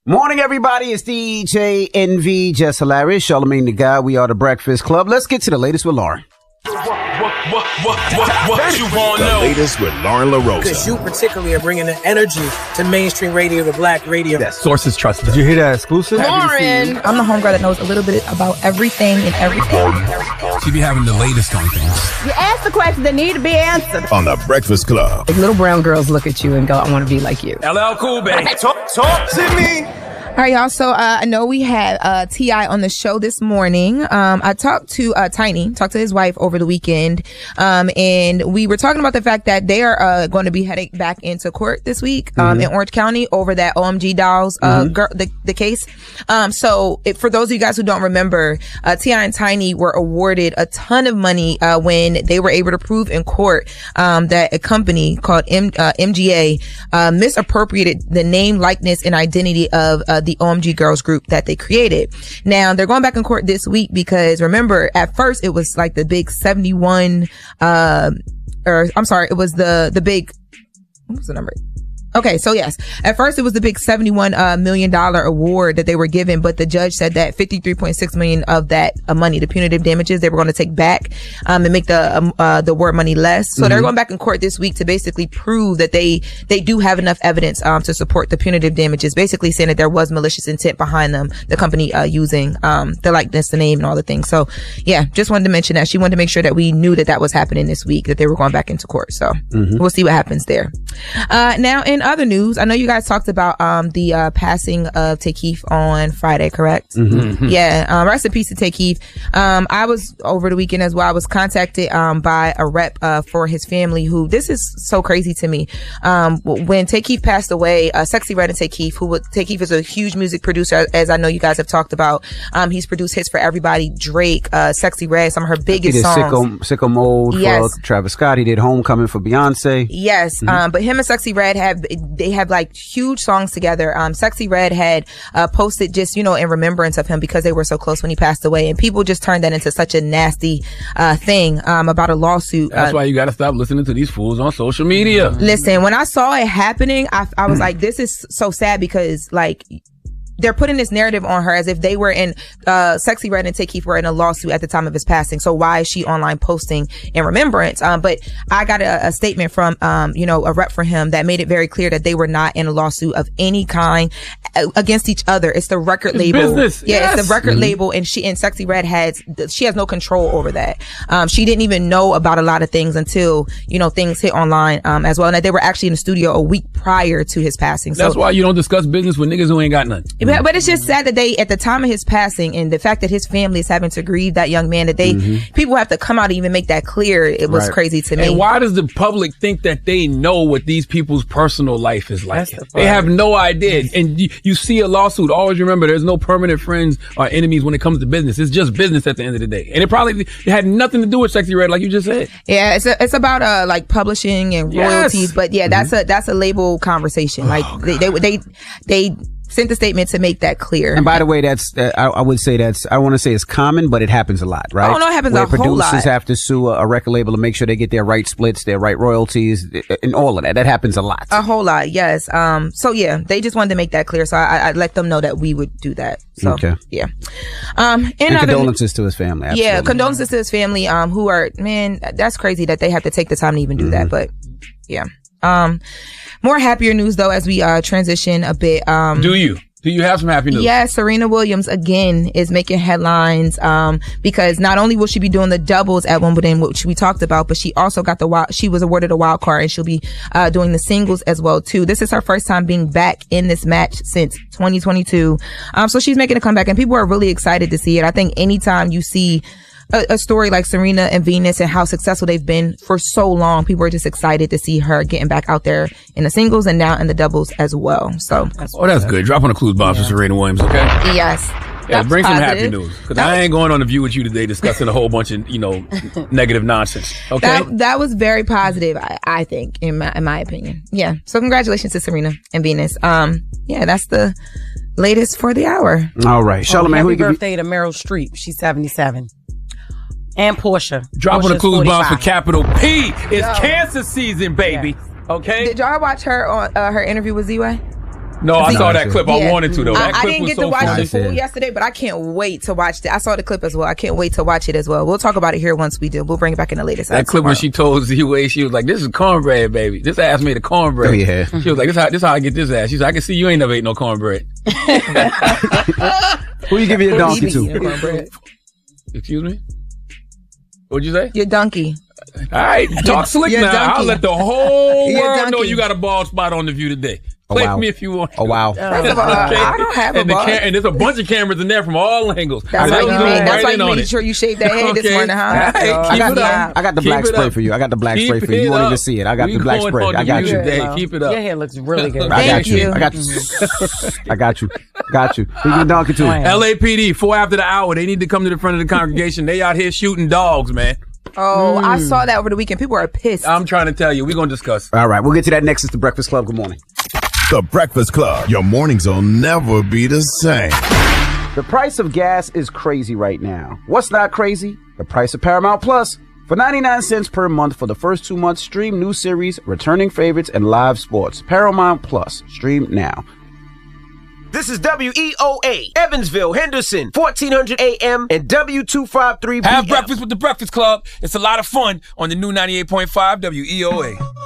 Morning, everybody. It's DJ NV, Just Hilarious, Charlamagne the Guy. We are the Breakfast Club. Let's get to the latest with Lauren. What you want to know? The latest with Lauren LaRosa. Because you particularly are bringing the energy to mainstream radio, the black radio. That sources trusted. Did you hear that exclusive? Lauren. I'm the homegirl that knows a little bit about everything and everything. She be having the latest on things. You ask the questions that need to be answered. On the Breakfast Club. Like little brown girls look at you and go, I want to be like you. LL Cool, baby. Talk to me. All right, y'all. So I know we had T.I. on the show this morning. I talked to Tiny, talked to his wife over the weekend, and we were talking about the fact that they are going to be heading back into court this week in Orange County over that OMG Dolls girl, the case. So for those of you guys who don't remember, T.I. and Tiny were awarded a ton of money when they were able to prove in court that a company called MGA misappropriated the name, likeness, and identity of the OMG Girls group that they created. Now they're going back in court this week because remember, at first it was like the big 71, it was the big, what was the number? Okay, so yes, at first it was the big $71 million award that they were given, but the judge said that $53.6 million of that money, the punitive damages, they were going to take back and make the award money less. So they're going back in court this week to basically prove that they do have enough evidence to support the punitive damages, basically saying that there was malicious intent behind them, the company using the likeness, the name, and all the things. So yeah, just wanted to mention that. She wanted to make sure that we knew that that was happening this week, that they were going back into court. So we'll see what happens there. Now in other news, I know you guys talked about the passing of Tay Keith on Friday, correct? Yeah, rest in peace to Tay Keith. I was over the weekend as well. I was contacted by a rep for his family, who, this is so crazy to me. When Tay Keith passed away, Sexy Red and Tay Keith, Tay Keith is a huge music producer, as I know you guys have talked about. He's produced hits for everybody: Drake, Sexy Red, some of her biggest songs. Sicko Mode for Travis Scott. He did Homecoming for Beyonce. Yes, but him and Sexy Red have like huge songs together. Sexy Red had posted just, in remembrance of him because they were so close when he passed away, and people just turned that into such a nasty thing about a lawsuit. That's why you got to stop listening to these fools on social media. Listen, when I saw it happening, I was like, this is so sad, because like, they're putting this narrative on her as if they were in, Sexy Red and Tay Keith were in a lawsuit at the time of his passing. So why is she online posting in remembrance? But I got a statement from, a rep for him that made it very clear that they were not in a lawsuit of any kind against each other. It's the record label. Business. Yeah, yes. It's the record label, and Sexy Red she has no control over that. She didn't even know about a lot of things until, things hit online, as well. And that they were actually in the studio a week prior to his passing. That's why you don't discuss business with niggas who ain't got nothing. But it's just sad that they, at the time of his passing, and the fact that his family is having to grieve that young man, that people have to come out and even make that clear. It was crazy to me. And why does the public think that they know what these people's personal life is like? They have no idea. And you see a lawsuit, always remember there's no permanent friends or enemies when it comes to business. It's just business at the end of the day. And it had nothing to do with Sexy Red, like you just said. Yeah, it's about like publishing and royalties, but yeah, that's a label conversation. Like they sent the statement to make that clear. And by the way, that's I would say I don't want to say it's common, but it happens a lot, right? Oh no, it happens a whole lot. Producers have to sue a record label to make sure they get their right splits, their right royalties, and all of that. That happens a lot. A whole lot, yes. So yeah, they just wanted to make that clear. So I let them know that we would do that. So yeah. And condolences to his family. Absolutely. Yeah, condolences to his family. Who are, man, that's crazy that they have to take the time to even do that. But yeah. More happier news though, as we transition a bit. Do you have some happy news? Yeah, Serena Williams again is making headlines because not only will she be doing the doubles at Wimbledon, which we talked about, but she also got she was awarded a wild card, and she'll be doing the singles as well too. This is her first time being back in this match since 2022. So she's making a comeback, and people are really excited to see it. I think anytime you see a story like Serena and Venus and how successful they've been for so long, people are just excited to see her getting back out there in the singles and now in the doubles as well. So that's good. Drop on a clues bomb for Serena Williams, okay? Yes. Yeah, bring some happy news, because I ain't going on The View with you today discussing a whole bunch of negative nonsense. Okay, that was very positive, I think, in my opinion. Yeah. So congratulations to Serena and Venus. Yeah, that's the latest for the hour. All right, Charlamagne. Happy birthday to Meryl Streep. She's 77. And Portia. Drop on the clues bomb for Capital P. It's cancer season, baby. Yes. Okay. Did y'all watch her on her interview with Z-Way? No, I saw that clip. I wanted to though. That I clip didn't was get so to watch funny. the full yesterday, but I can't wait to watch that. I saw the clip as well. I can't wait to watch it as well. We'll talk about it here once we do. We'll bring it back in the latest. That clip when she told Z-Way, she was like, "This is cornbread, baby. This ass made a cornbread." Oh, yeah. She was like, "This how I get this ass." She's like, "I can see you ain't never ate no cornbread." Who you giving your donkey to? Excuse me? What'd you say? Your donkey. All right, talk slick Your now. donkey. I'll let the whole Your world know donkey. you got a bald spot on The View today. Oh, Play wow. me if you want. Oh, wow. First of all, I don't have a and, bald. and there's a bunch of cameras in there from all angles. That's why you They'll zoom made, right in on it. sure you shaved that head this Okay. morning, huh? All right, keep it up. I got the Keep black it spray up. for you. I got the black Keep spray for you. it You won't up. even see it. I got We the black going spray. on I The got View you. today. Keep it up. Your hair looks really good. I got Thank you. you. I got you. I got you. Got you. Who you gonna donkey to? LAPD, 4 after the hour. They need to come to the front of the congregation. They out here shooting dogs, man. Oh, I saw that over the weekend. People are pissed. I'm trying to tell you. We're going to discuss. All right, we'll get to that next. It's the Breakfast Club. Good morning. The Breakfast Club. Your mornings will never be the same. The price of gas is crazy right now. What's not crazy? The price of Paramount Plus. For 99 cents per month for the first 2 months, stream new series, returning favorites, and live sports. Paramount Plus. Stream now. This is WEOA, Evansville, Henderson, 1400 AM and W253 PM. Have breakfast with the Breakfast Club. It's a lot of fun on the new 98.5 WEOA.